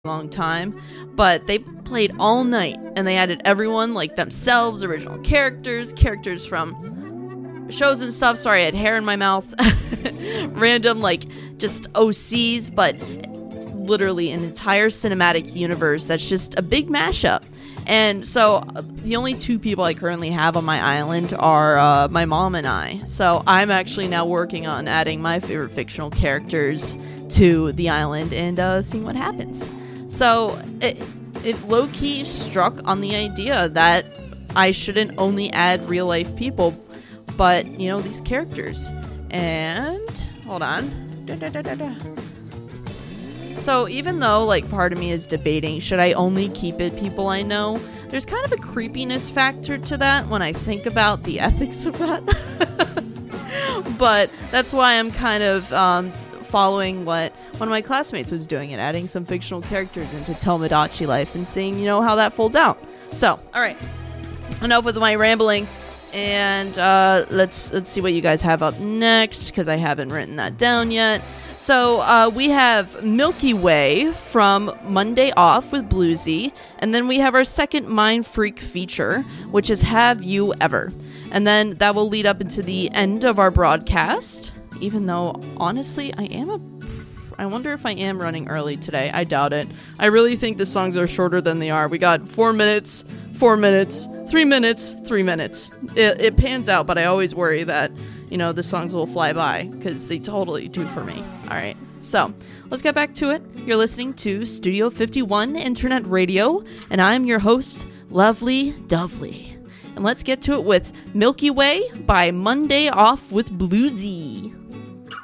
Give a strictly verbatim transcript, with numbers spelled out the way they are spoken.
long time, but they played all night and they added everyone, like themselves, original characters, characters from shows and stuff. Sorry, I had hair in my mouth. Random, like, just O Cs, but literally an entire cinematic universe that's just a big mashup. And so uh, the only two people I currently have on my island are uh, my mom and I. So I'm actually now working on adding my favorite fictional characters to the island and uh, seeing what happens. So it, it low-key struck on the idea that I shouldn't only add real-life people, but, you know, these characters. And, hold on. Da, da, da, da, da. So even though, like, part of me is debating, should I only keep it people I know? There's kind of a creepiness factor to that when I think about the ethics of that. But that's why I'm kind of um, following what one of my classmates was doing and adding some fictional characters into Tomodachi Life and seeing, you know, how that folds out. So, all right. Enough with my rambling. And uh, let's let's see what you guys have up next, because I haven't written that down yet. So uh, we have Milky Way from Monday Off with Bluesy, and then we have our second Mind Freak feature, which is Have You Ever? And then that will lead up into the end of our broadcast, even though, honestly, I am a... I wonder if I am running early today. I doubt it. I really think the songs are shorter than they are. We got four minutes, four minutes, three minutes, three minutes. It, it pans out, but I always worry that, you know, the songs will fly by, because they totally do for me. All right, so let's get back to it. You're listening to Studio fifty-one Internet Radio, and I'm your host, Lovely Dovely. And let's get to it with Milky Way by Monday Off with Bluesy.